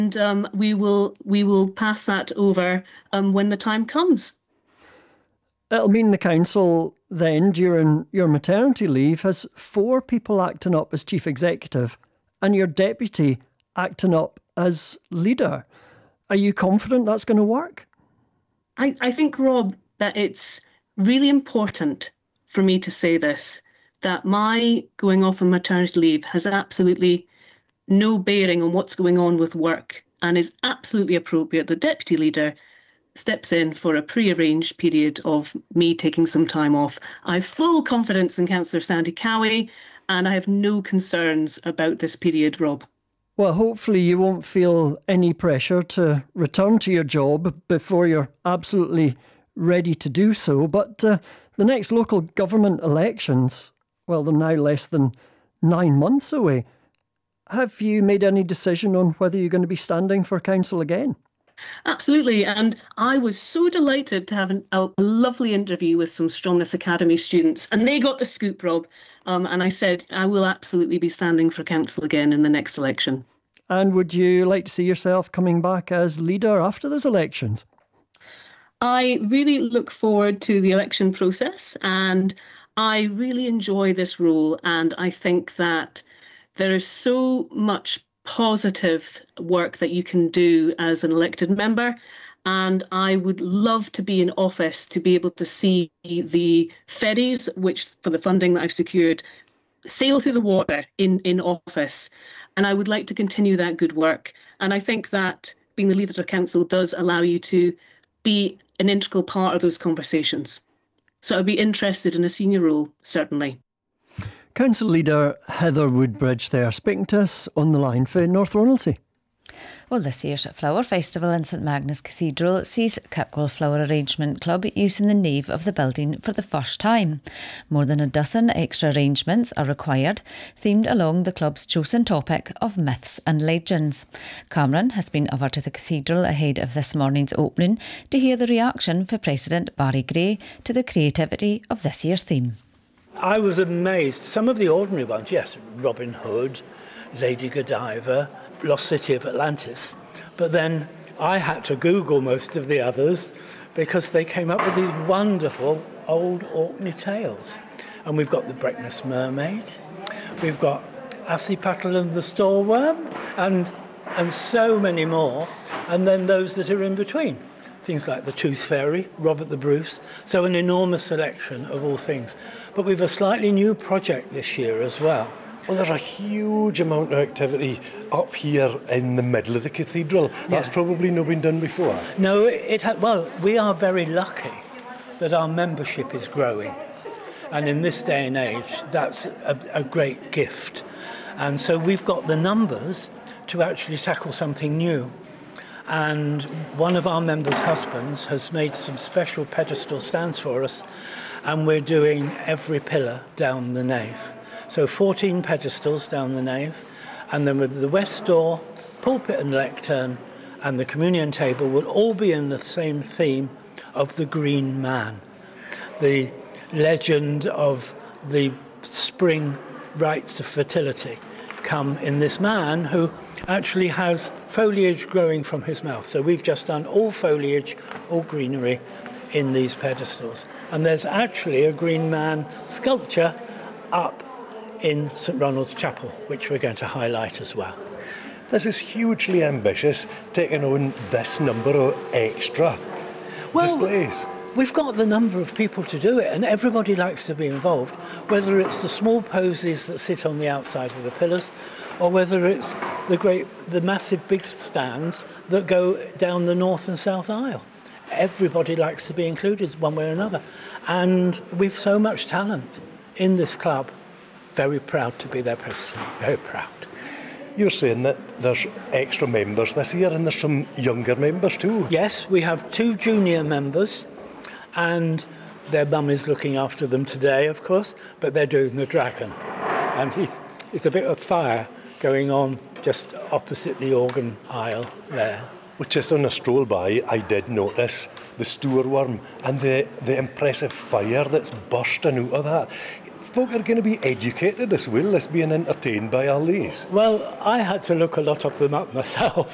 and we will pass that over when the time comes. It'll mean the council then, during your maternity leave, has 4 people acting up as chief executive and your deputy acting up as leader. Are you confident that's going to work? I think, Rob, that it's really important for me to say this, that my going off on maternity leave has absolutely no bearing on what's going on with work and is absolutely appropriate. The deputy leader steps in for a pre-arranged period of me taking some time off. I have full confidence in Councillor Sandy Cowie, and I have no concerns about this period, Rob. Well, hopefully you won't feel any pressure to return to your job before you're absolutely ready to do so. But the next local government elections, well, they're now less than 9 months away. Have you made any decision on whether you're going to be standing for council again? Absolutely. And I was so delighted to have a lovely interview with some Stromness Academy students. And they got the scoop, Rob. And I said, I will absolutely be standing for council again in the next election. And would you like to see yourself coming back as leader after those elections? I really look forward to the election process, and I really enjoy this role. And I think that there is so much positive work that you can do as an elected member. And I would love to be in office to be able to see the ferries, which for the funding that I've secured, sail through the water in office. And I would like to continue that good work. And I think that being the leader of council does allow you to be an integral part of those conversations. So I'd be interested in a senior role, certainly. Council Leader Heather Woodbridge there, speaking to us on the line for North Ronaldsay. Well, this year's Flower Festival in St Magnus Cathedral sees Kirkwall Flower Arrangement Club using the nave of the building for the first time. More than a dozen extra arrangements are required, themed along the club's chosen topic of myths and legends. Cameron has been over to the cathedral ahead of this morning's opening to hear the reaction for President Barry Gray to the creativity of this year's theme. I was amazed. Some of the ordinary ones, yes, Robin Hood, Lady Godiva, Lost City of Atlantis. But then I had to Google most of the others because they came up with these wonderful old Orkney tales. And we've got the Breckness Mermaid, we've got Assypattle and the Storeworm, and so many more. And then those that are in between. Things like the Tooth Fairy, Robert the Bruce. So an enormous selection of all things. But we've a slightly new project this year as well. Well, there's a huge amount of activity up here in the middle of the cathedral. That's probably not been done before. No, well, we are very lucky that our membership is growing. And in this day and age, that's a great gift. And so we've got the numbers to actually tackle something new. And one of our members' husbands has made some special pedestal stands for us, and we're doing every pillar down the nave. So 14 pedestals down the nave, and then with the west door, pulpit and lectern, and the communion table will all be in the same theme of the Green Man, the legend of the spring rites of fertility come in this man who actually has foliage growing from his mouth. So we've just done all foliage, all greenery in these pedestals. And there's actually a Green Man sculpture up in St Ronald's Chapel, which we're going to highlight as well. This is hugely ambitious, taking on this number of extra displays. We've got the number of people to do it, and everybody likes to be involved, whether it's the small posies that sit on the outside of the pillars, or whether it's the massive big stands that go down the north and south aisle. Everybody likes to be included one way or another. And we've so much talent in this club. Very proud to be their president, very proud. You're saying that there's extra members this year and there's some younger members too? Yes, we have 2 junior members, and their mum is looking after them today, of course, but they're doing the dragon. And it's a bit of fire going on just opposite the organ aisle there. Well, just on a stroll by, I did notice the storeworm and the impressive fire that's bursting out of that. Folk are going to be educated as well as being entertained by all these. Well, I had to look a lot of them up myself.